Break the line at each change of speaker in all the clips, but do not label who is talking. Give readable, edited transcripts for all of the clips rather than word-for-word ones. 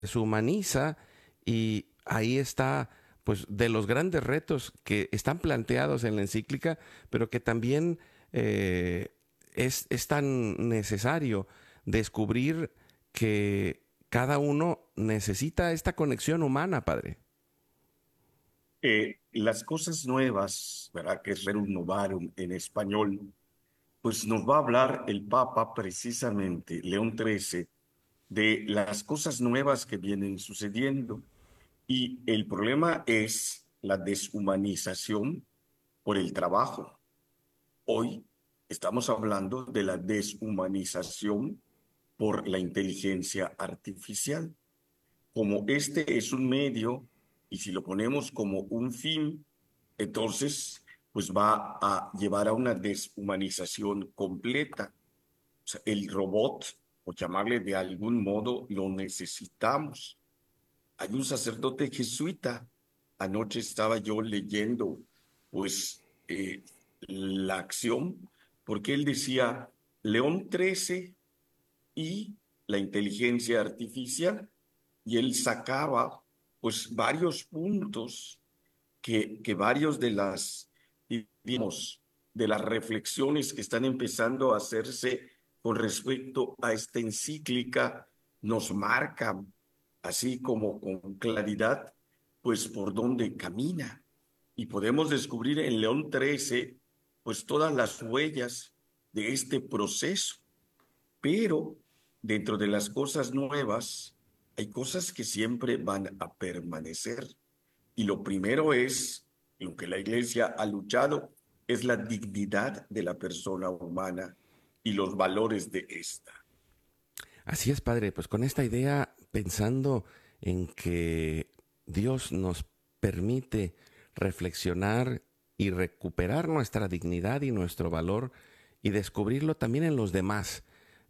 deshumaniza, y ahí está pues de los grandes retos que están planteados en la encíclica, pero que también es tan necesario descubrir que cada uno necesita esta conexión humana, padre.
Las cosas nuevas, ¿verdad? Que es Rerum Novarum en español, pues nos va a hablar el Papa precisamente, León XIII, de las cosas nuevas que vienen sucediendo. Y el problema es la deshumanización por el trabajo. Hoy estamos hablando de la deshumanización por la inteligencia artificial. Como este es un medio, y si lo ponemos como un fin, entonces pues va a llevar a una deshumanización completa. O sea, el robot, por llamarle de algún modo, lo necesitamos. Hay un sacerdote jesuita. Anoche estaba yo leyendo, pues, la acción, porque él decía, León XIII y la inteligencia artificial, y él sacaba, pues, varios puntos que varios de las, digamos, de las reflexiones que están empezando a hacerse con respecto a esta encíclica nos marcan, así como con claridad, pues por dónde camina. Y podemos descubrir en León XIII, pues todas las huellas de este proceso. Pero dentro de las cosas nuevas, hay cosas que siempre van a permanecer. Y lo primero es, lo que la iglesia ha luchado, es la dignidad de la persona humana y los valores de esta.
Así es, padre, pues con esta idea, pensando en que Dios nos permite reflexionar y recuperar nuestra dignidad y nuestro valor, y descubrirlo también en los demás,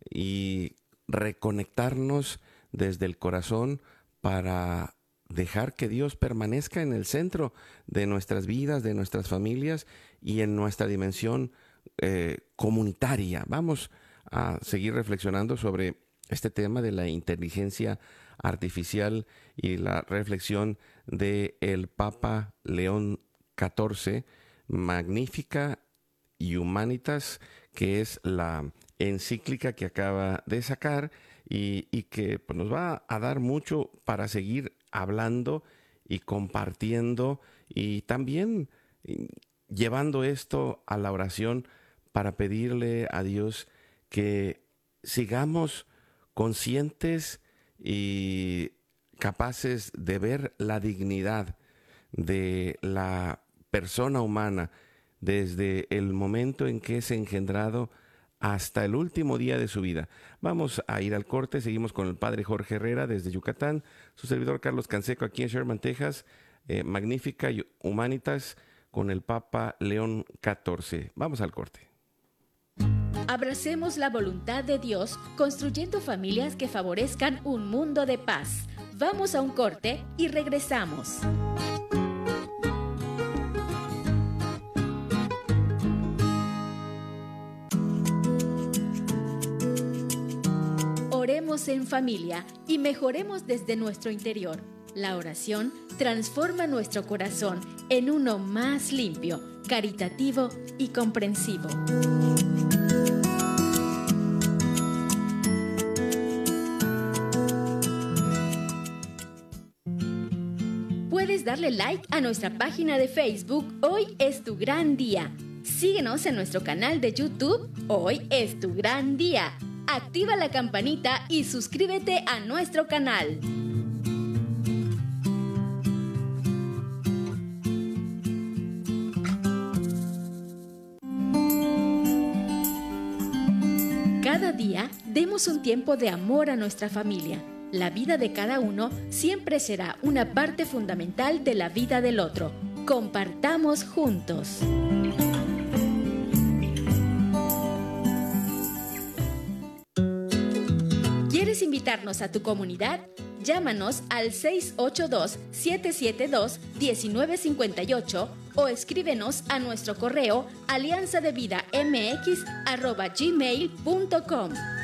y reconectarnos desde el corazón para dejar que Dios permanezca en el centro de nuestras vidas, de nuestras familias y en nuestra dimensión comunitaria. Vamos a seguir reflexionando sobre este tema de la inteligencia artificial y la reflexión de el Papa León XIV, Magnificat Humanitas, que es la encíclica que acaba de sacar, y que pues, nos va a dar mucho para seguir hablando y compartiendo, y también llevando esto a la oración para pedirle a Dios que sigamos conscientes y capaces de ver la dignidad de la persona humana desde el momento en que es engendrado hasta el último día de su vida. Vamos a ir al corte, seguimos con el padre Jorge Herrera desde Yucatán, su servidor Carlos Canseco aquí en Sherman, Texas, Magnífica Humanitas con el Papa León XIV. Vamos al corte.
Abracemos la voluntad de Dios, construyendo familias que favorezcan un mundo de paz. Vamos a un corte y regresamos. Oremos en familia y mejoremos desde nuestro interior. La oración transforma nuestro corazón en uno más limpio, caritativo y comprensivo. Puedes darle like a nuestra página de Facebook Hoy es tu gran día. Síguenos en nuestro canal de YouTube Hoy es tu gran día. Activa la campanita y suscríbete a nuestro canal. Cada día demos un tiempo de amor a nuestra familia. La vida de cada uno siempre será una parte fundamental de la vida del otro. Compartamos juntos. ¿Quieres invitarnos a tu comunidad? Llámanos al 682-772-1958 o escríbenos a nuestro correo alianzadevidamx@gmail.com.